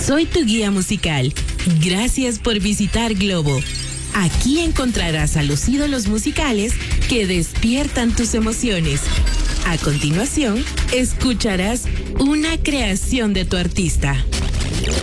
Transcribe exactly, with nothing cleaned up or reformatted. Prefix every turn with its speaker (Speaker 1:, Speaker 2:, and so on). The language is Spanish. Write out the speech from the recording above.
Speaker 1: Soy tu guía musical. Gracias por visitar Globo. Aquí encontrarás a los ídolos musicales que despiertan tus emociones. A continuación, escucharás una creación de tu artista.